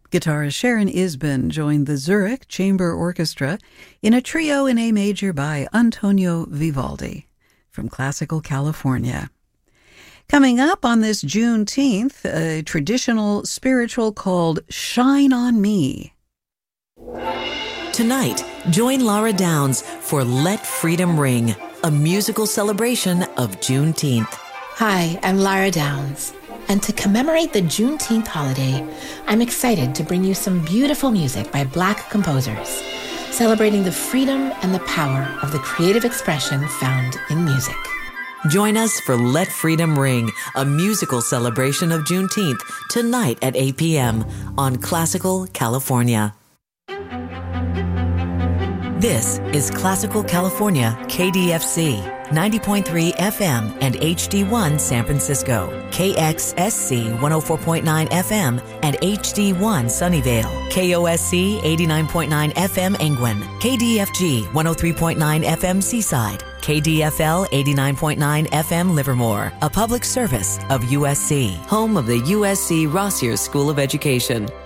Guitarist Sharon Isbin joined the Zurich Chamber Orchestra in a trio in A major by Antonio Vivaldi from Classical California. Coming up on this Juneteenth, a traditional spiritual called Shine on Me. Tonight, join Laura Downs for Let Freedom Ring, a musical celebration of Juneteenth. Hi, I'm Laura Downs. And to commemorate the Juneteenth holiday, I'm excited to bring you some beautiful music by Black composers, celebrating the freedom and the power of the creative expression found in music. Join us for Let Freedom Ring, a musical celebration of Juneteenth, tonight at 8 p.m. on Classical California. This is Classical California, KDFC, 90.3 FM and HD1 San Francisco, KXSC 104.9 FM and HD1 Sunnyvale, KOSC 89.9 FM Angwin, KDFG 103.9 FM Seaside, KDFL 89.9 FM Livermore, a public service of USC, home of the USC Rossier School of Education.